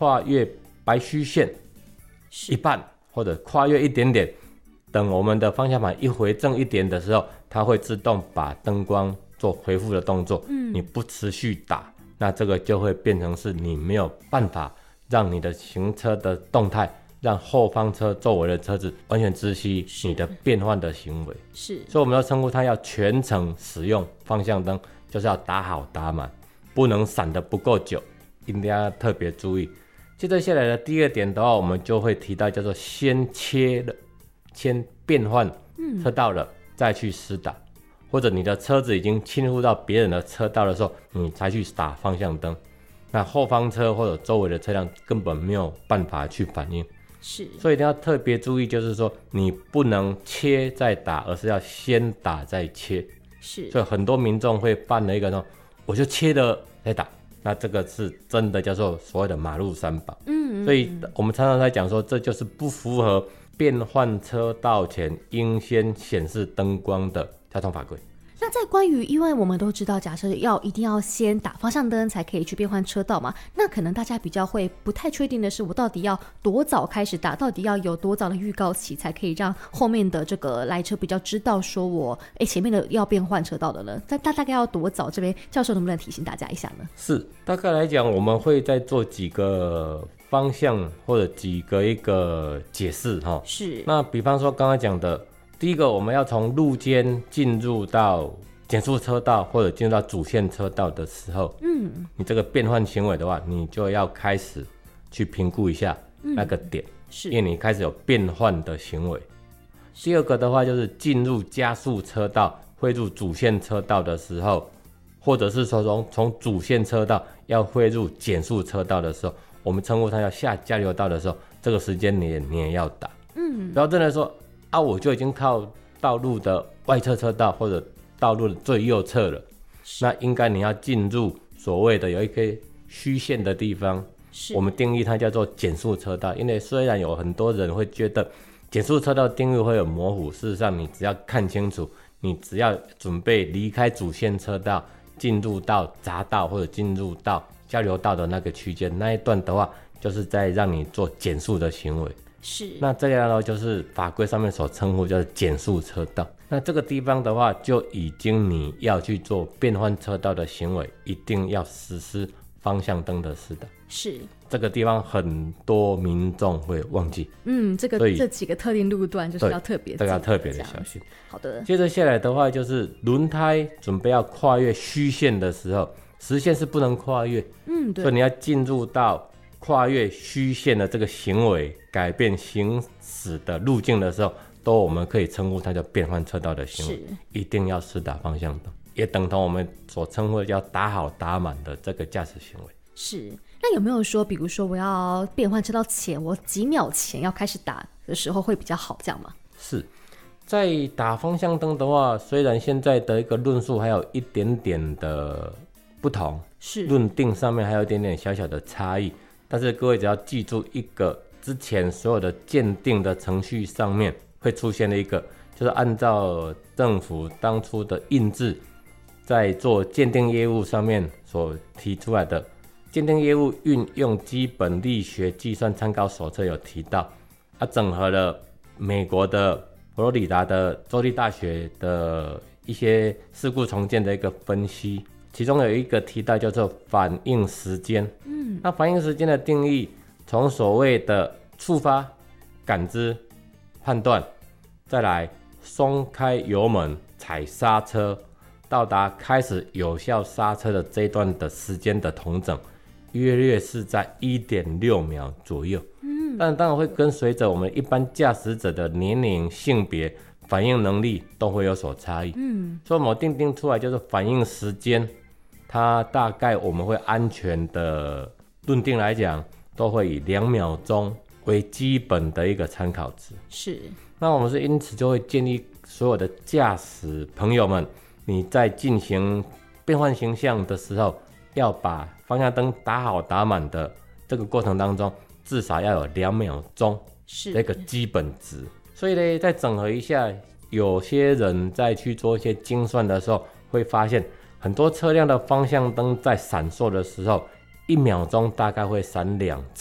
跨越白虚线一半或者跨越一点点，等我们的方向盘一回正一点的时候，它会自动把灯光做回复的动作。你不持续打，那这个就会变成是你没有办法让你的行车的动态，让后方车周围的车子完全知悉你的变换的行为。 是， 所以我们要称呼它要全程使用方向灯，就是要打好打满，不能闪得不够久，一定要特别注意。接着下来的第二点的话，我们就会提到叫做先变换车道了，再去施打，或者你的车子已经侵入到别人的车道的时候，你才去打方向灯，那后方车或者周围的车辆根本没有办法去反应。 是， 所以一定要特别注意，就是说你不能切再打，而是要先打再切。 是， 所以很多民众会犯了一个说，我就切了再打，那这个是真的叫做所谓的马路三宝。所以我们常常在讲说，这就是不符合变换车道前应先显示灯光的交通法规。 那在关于，因为我们都知道，假设一定要先打方向灯才可以去变换车道嘛，那可能大家比较会不太确定的是，我到底要多早开始打，到底要有多早的预告期，才可以让后面的这个来车比较知道说我前面的要变换车道的呢？大概要多早？这边教授能不能提醒大家一下呢？ 是，大概来讲，我们会再做几个方向或者几个一个解释哈。 是， 那比方说刚刚讲的。第一个，我们要从路肩进入到减速车道或者进入到主线车道的时候，你这个变换行为的话，你就要开始去评估一下那个点，因为你开始有变换的行为。第二个的话，就是进入加速车道汇入主线车道的时候，或者是说从主线车道要汇入减速车道的时候，我们称呼它要下交流道的时候，这个时间你也要打。不要真的说我就已经靠道路的外侧车道或者道路的最右侧了，那应该你要进入所谓的有一个虚线的地方，我们定义它叫做减速车道。因为虽然有很多人会觉得减速车道定义会有模糊，事实上你只要看清楚，你只要准备离开主线车道进入到匝道或者进入到交流道的那个区间，那一段的话就是在让你做减速的行为。 是， 那这样呢，就是法规上面所称呼叫减速车道。那这个地方的话，就已经你要去做变换车道的行为，一定要实施方向灯的施打。 是， 这个地方很多民众会忘记。 这几个特定路段就是要特别， 这个要特别的小心。 好的。 接着下来的话，就是轮胎准备要跨越虚线的时候，实线是不能跨越。对。所以你要进入到跨越虚线的这个行为，改变行驶的路径的时候，我们可以称呼它叫变换车道的行为，一定要施打方向灯，也等同我们所称呼的叫打好打满的这个驾驶行为。 是，那有没有说，比如说我要变换车道前，我几秒前要开始打的时候会比较好，这样吗？ 是，在打方向灯的话，虽然现在的一个论述还有一点点的不同，是论定上面还有一点点小小的差异。但是各位只要记住一个，之前所有的鉴定的程序上面会出现的一个，就是按照政府当初的印制，在做鉴定业务上面所提出来的鉴定业务运用基本力学计算参考手册有提到，整合了美国的佛罗里达的州立大学的一些事故重建的一个分析。其中有一个提到叫做反应时间，那反应时间的定义，从所谓的触发、感知、判断，再来松开油门、踩刹车，到达开始有效刹车的这一段的时间的统整，约略是在 1.6 秒左右。但当然会跟随着我们一般驾驶者的年龄、性别、反应能力都会有所差异。所以我们定出来就是反应时间，它大概我们会安全的论定来讲，都会以2秒钟为基本的一个参考值。 是。 那我们是因此就会建议所有的驾驶朋友们，你在进行变换形象的时候，要把方向灯打好打满的这个过程当中，至少要有2秒钟这个基本值。所以呢，再整合一下，有些人在去做一些精算的时候，会发现很多车辆的方向灯在闪烁的时候，1秒钟大概会闪2